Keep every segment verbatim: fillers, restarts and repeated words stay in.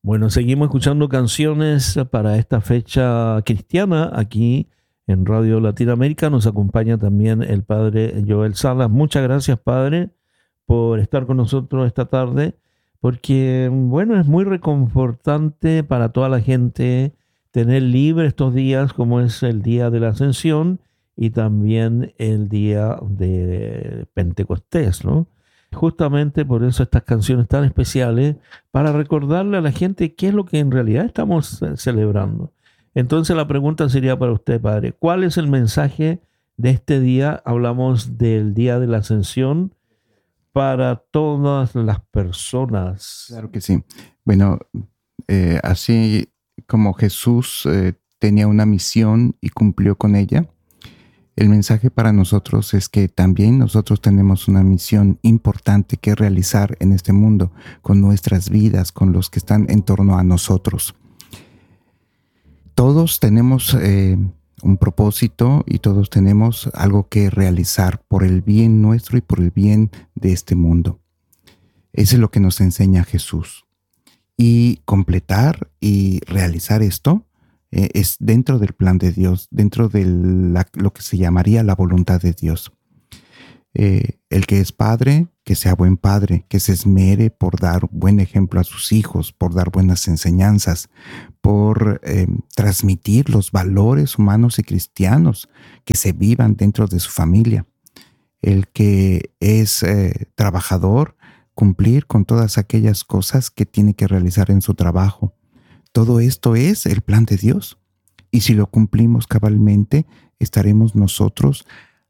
Bueno, seguimos escuchando canciones para esta fecha cristiana aquí en Radio Latinoamérica. Nos acompaña también el padre Joel Salas. Muchas gracias, padre, por estar con nosotros esta tarde, porque, bueno, es muy reconfortante para toda la gente tener libre estos días, como es el día de la Ascensión y también el día de Pentecostés, ¿no? Justamente por eso estas canciones tan especiales, para recordarle a la gente qué es lo que en realidad estamos eh, celebrando. Entonces la pregunta sería para usted, padre, ¿cuál es el mensaje de este día? Hablamos del día de la Ascensión para todas las personas. Claro que sí. Bueno, eh, así como Jesús eh, tenía una misión y cumplió con ella, el mensaje para nosotros es que también nosotros tenemos una misión importante que realizar en este mundo, con nuestras vidas, con los que están en torno a nosotros. Todos tenemos eh, un propósito y todos tenemos algo que realizar por el bien nuestro y por el bien de este mundo. Eso es lo que nos enseña Jesús. Y completar y realizar esto eh, es dentro del plan de Dios, dentro de la, lo que se llamaría la voluntad de Dios. Eh, el que es padre, que sea buen padre, que se esmere por dar buen ejemplo a sus hijos, por dar buenas enseñanzas, por eh, transmitir los valores humanos y cristianos que se vivan dentro de su familia. El que es eh, trabajador, cumplir con todas aquellas cosas que tiene que realizar en su trabajo. Todo esto es el plan de Dios. Y si lo cumplimos cabalmente, estaremos nosotros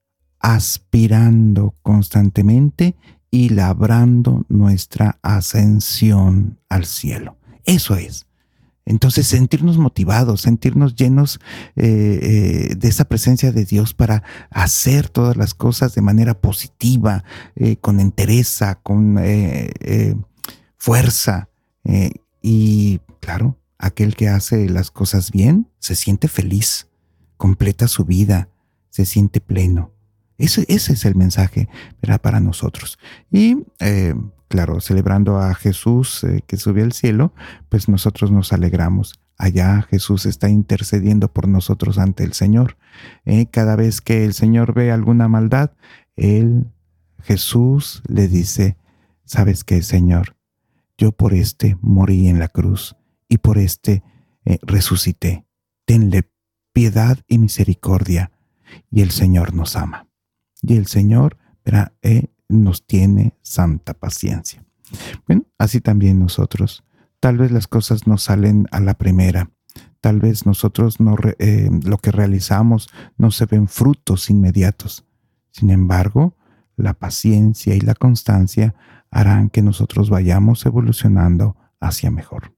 aspirando constantemente y labrando nuestra ascensión al cielo. Eso es. Entonces, sentirnos motivados, sentirnos llenos eh, eh, de esa presencia de Dios para hacer todas las cosas de manera positiva, eh, con entereza, con eh, eh, fuerza. Eh, y claro, aquel que hace las cosas bien se siente feliz, completa su vida, se siente pleno. Ese, ese es el mensaje, ¿verdad?, para nosotros. Y eh, claro, celebrando a Jesús eh, que subió al cielo, pues nosotros nos alegramos. Allá Jesús está intercediendo por nosotros ante el Señor. Eh, cada vez que el Señor ve alguna maldad, Él, Jesús, le dice: ¿sabes qué, Señor? Yo por este morí en la cruz y por este eh, resucité. Tenle piedad y misericordia. Y el Señor nos ama. Y el Señor, ¿verdad?, eh, nos tiene santa paciencia. Bueno, así también nosotros. Tal vez las cosas no salen a la primera. Tal vez nosotros no re, eh, lo que realizamos no se ven frutos inmediatos. Sin embargo, la paciencia y la constancia harán que nosotros vayamos evolucionando hacia mejor.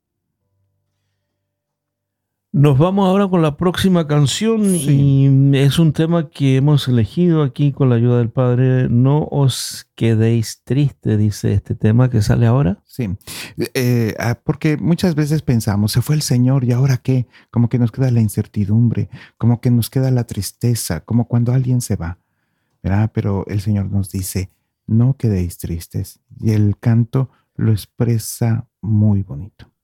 Nos vamos ahora con la próxima canción. Sí. Y es un tema que hemos elegido aquí con la ayuda del Padre. No os quedéis tristes, dice este tema que sale ahora. Sí, eh, porque muchas veces pensamos, se fue el Señor y ahora qué, como que nos queda la incertidumbre, como que nos queda la tristeza, como cuando alguien se va, ¿verdad? Pero el Señor nos dice, no quedéis tristes, y el canto lo expresa muy bonito.